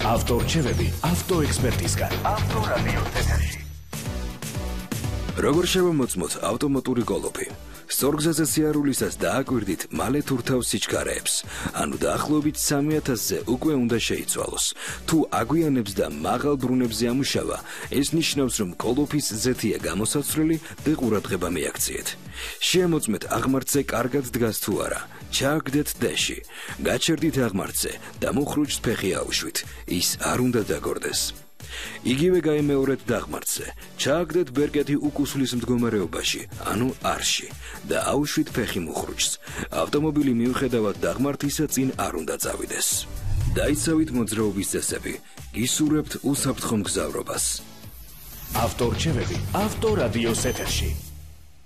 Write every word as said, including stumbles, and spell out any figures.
ავტორჩევები ავტოექსპერტისგან. ავტორადიო ეთერში. როგორ შევამოწმოთ ავტომატური კოლოფი? სწორგზაზე სიარულისას დააკვირდით მალე თურთავს სიჩქარეებს, ანუ დაახლოებით სამი ათასზე უკვე უნდა შეიცვალოს. თუ აგვიანებს და მაღალ ბრუნებზე ამუშავა, ეს ნიშნავს, რომ კოლოფის ზეთია გამოსაცვლელი და ყურადღება მიაქციეთ. შეამოწმეთ აღმართზე კარგად დგას თუ არა, ჩააგდეთ დეში, გაჩერდით აღმართზე და მუხრუჭს ფეხი აუშვით, ის არ უნდა დაგორდეს. იგივე გაიმეორეთ დაღმართზე, ჩააგდეთ ბერკეტი უკუსვლის მდგომარეობაში, ანუ არში და აუშვით ფეხი მუხრუჭს. ავტომობილი მიუხედავად დაღმართისა წინ არ უნდა წავიდეს. დაიცავით მოძრაობის წესები, გისურვებთ უსაფრთხო მგზავრობას. ავტორჩევები ავტორადიოს ეთერში.